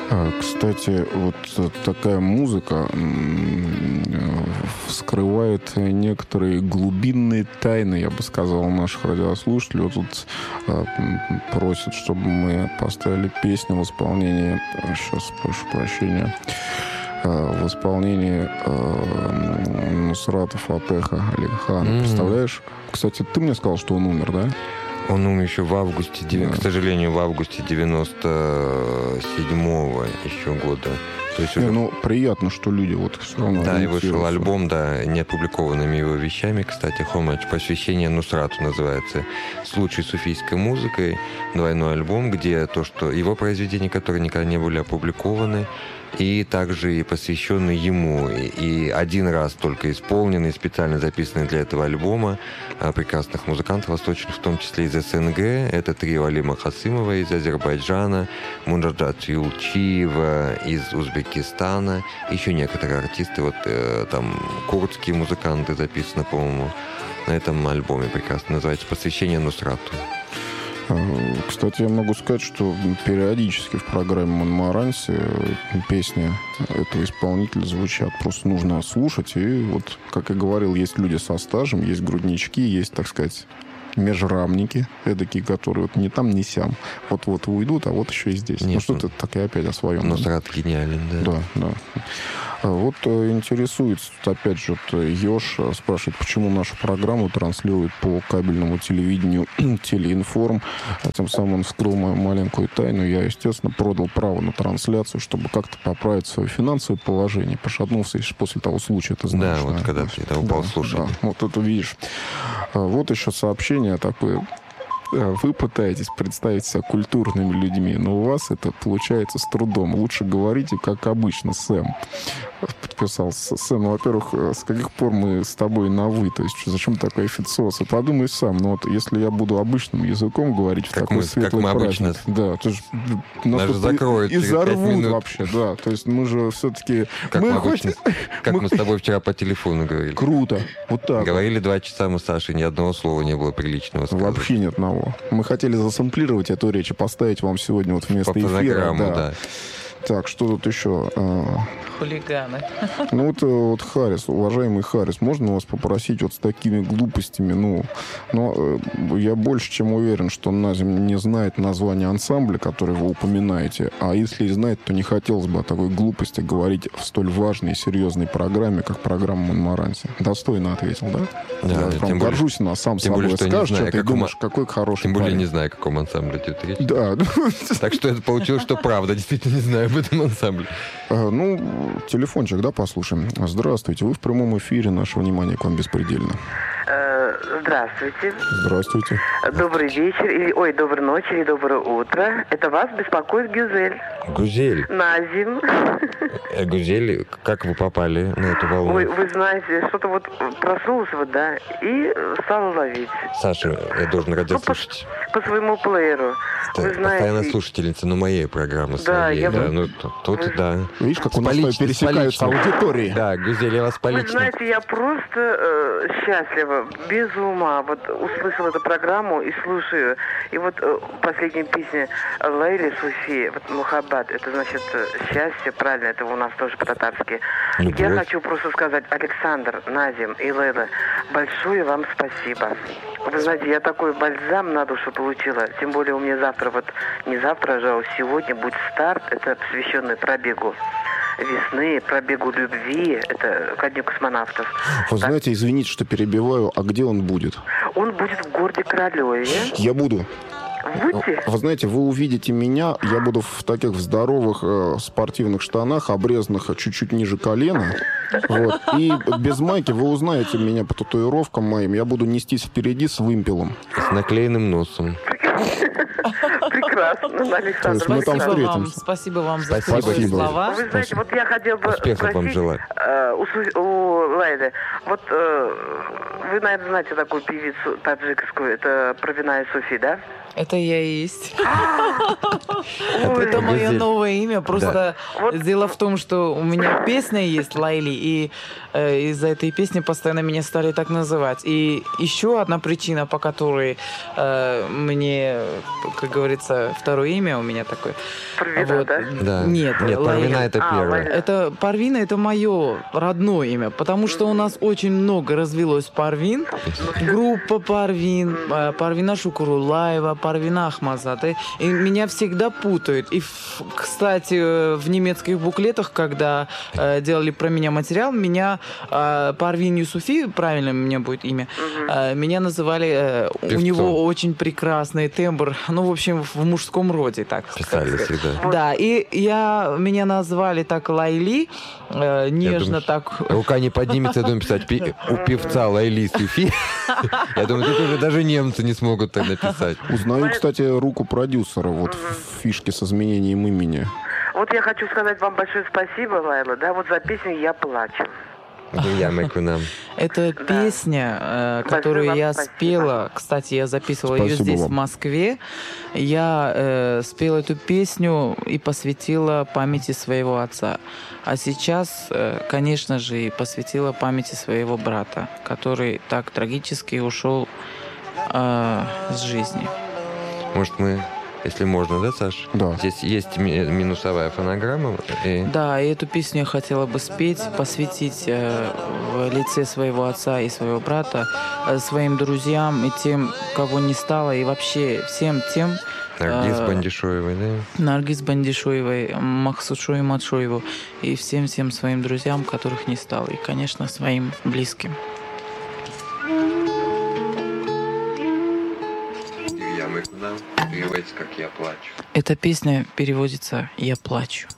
Кстати, вот такая музыка вскрывает некоторые глубинные тайны, я бы сказал, наших радиослушателей. Вот тут просят, чтобы мы поставили песню в исполнении, сейчас прошу прощения, в исполнении Нусрата Фатеха Алихана. Представляешь? Кстати, ты мне сказал, что он умер, да? Он умер еще в августе, к сожалению, в августе 97-го еще года. То есть уже... Ну, приятно, что люди вот все равно... Да, и вышел альбом, да, не опубликованными его вещами, кстати, «Хомадж», «Посвящение Нусрату» называется, с лучшей суфийской музыкой, двойной альбом, где то, что его произведения, которые никогда не были опубликованы, и также и посвященный ему, и один раз только исполненный, специально записанный для этого альбома прекрасных музыкантов восточных, в том числе из СНГ. Это трио Алима Хасымова из Азербайджана, Мунджаджат Юлчиева из Узбекистана, еще некоторые артисты, вот там курдские музыканты записаны, по-моему, на этом альбоме прекрасно, называется «Посвящение Нусрату». Кстати, я могу сказать, что периодически в программе «Монмаранси» песни этого исполнителя звучат. Просто нужно слушать. И вот, как я говорил, есть люди со стажем, есть груднички, есть, так сказать, межрамники эдакие, которые вот ни там, ни сям. Вот-вот уйдут, а вот еще и здесь. Нет, ну что-то так и опять о своем. Нусрат гениален, да. Да, да. Вот интересуется, опять же, Ёж спрашивает, почему нашу программу транслируют по кабельному телевидению Телеинформ. Тем самым он вскрыл мою маленькую тайну. Я, естественно, продал право на трансляцию, чтобы как-то поправить свое финансовое положение. Пошатнулся после того случая, ты знаешь. Да, вот когда ты упал слушать. Да, вот это видишь. Вот еще сообщение такое. Вы пытаетесь представить себя культурными людьми, но у вас это получается с трудом. Лучше говорите, как обычно, Сэм. Подписался. Сэм, ну, во-первых, с каких пор мы с тобой на «вы»? То есть зачем такой официоз? И подумай сам, ну вот если я буду обычным языком говорить в такой светлый праздник... Да, то есть нас же закроют и через 5 минут. Вообще, да. То есть мы же все-таки... Как мы с тобой вчера по телефону говорили. Круто. Вот так. Говорили 2 часа мы с Сашей, ни одного слова не было приличного сказать. Вообще ни одного. Мы хотели засэмплировать эту речь и поставить вам сегодня вот вместо эфира. Да. Так, что тут еще? Хулиганы. Ну, вот Харрис, уважаемый Харрис, можно вас попросить вот с такими глупостями? Но я больше чем уверен, что Назим не знает название ансамбля, который вы упоминаете. А если и знает, то не хотелось бы о такой глупости говорить в столь важной и серьезной программе, как программа «Монмаранси». Достойно ответил, да? Да, я прям горжусь на сам собой. Скажешь, что ты думаешь, какой хороший Тем более парень. не знаю, о каком ансамбле идет речь. Да. Так что это получилось, что правда. Действительно не знаю об этом ансамбле. Ну, телефончик, да, послушаем. Здравствуйте, вы в прямом эфире, наше внимание к вам беспредельно. Здравствуйте. Здравствуйте. Добрый вечер, доброй ночи или доброе утро. Это вас беспокоит Гюзель. Гюзель? Назим. Гюзель, как вы попали на эту волну? Ой, вы знаете, что-то вот проснулась вот, да, и стала ловить. Саша, я должен радиослушать. По своему плееру. Вы знаете... Постоянная слушательница, моей программы своей. Да, тут, да. Видишь, как у нас пересекаются аудитории. Да, Гюзель, я вас полично. Вы знаете, я просто счастлива, без ума. Вот услышала эту программу и слушаю. И вот последняя песня Лейли Суфи, вот Мухаббат, это значит счастье, правильно, это у нас тоже по-татарски. Любовь. Я хочу просто сказать, Александр, Назим и Лейла, большое вам спасибо. Вы знаете, я такой бальзам на душу получила. Тем более у меня завтра, вот не завтра же, а сегодня будет старт, это посвященный пробегу весны, пробегу любви, это ко дню космонавтов. Вы знаете, извините, что перебиваю, а где он будет? Он будет в городе Королеве. Я буду. Будьте. Вы знаете, вы увидите меня, я буду в таких здоровых спортивных штанах, обрезанных чуть-чуть ниже колена. Вот. И без майки вы узнаете меня по татуировкам моим. Я буду нестись впереди с вымпелом. С наклеенным носом. Прекрасно, Александр. Спасибо вам за слова. Вы знаете, вот я хотела бы успехов вам желаю. У Лайды. Вот вы, наверное, знаете такую певицу таджикскую, это Провиная Суфи, да? Это я и есть. Ой, Это мое Газель. новое имя. Просто дело в том, что у меня песня есть Лайли, и из-за этой песни постоянно меня стали так называть. И еще одна причина, по которой мне, как говорится, второе имя у меня такое. Парвина, да? Да. Нет, Нет, Парвина Лайли. это первое. Лайли. Это Парвина, это мое родное имя, потому что у нас очень много развелось Парвин, группа Парвин, Парвина Шукурулаева, Парвина Ахмазат. И меня всегда путают. И, кстати, в немецких буклетах, когда делали про меня материал, меня Парвин Юсуфи, правильно у меня будет имя, меня называли, у Певцом. него очень прекрасный тембр, ну, в общем, в мужском роде, так Писали сказать. всегда. Да, и меня назвали так Лайли, нежно думаю, так. Рука не поднимется, я думаю, писать у певца Лайли Суфи. Я думаю, тут уже даже немцы не смогут так написать. Узнаю, кстати, руку продюсера вот в фишке с изменением имени. Вот я хочу сказать вам большое спасибо, Лайла, да, вот за песню «Я плачу». Ямы к нам. Это песня, которую вам я спасибо. спела. Кстати, я записывала ее Спасибо здесь, вам. в Москве. Я спела эту песню и посвятила памяти своего отца. А сейчас, конечно же, и посвятила памяти своего брата, который так трагически ушел с жизни. Может, мы, если можно, да, Саш? Да. Здесь есть минусовая фонограмма. И... Да, и эту песню я хотела бы спеть, посвятить в лице своего отца и своего брата своим друзьям и тем, кого не стало, и вообще всем тем, Наргиз Бандишоевой, да? Наргиз Бандишоевой, Махсушой Матшоеву и всем своим друзьям, которых не стало, и, конечно, своим близким. Ямы к нам переводится как «Я плачу». Эта песня переводится «Я плачу».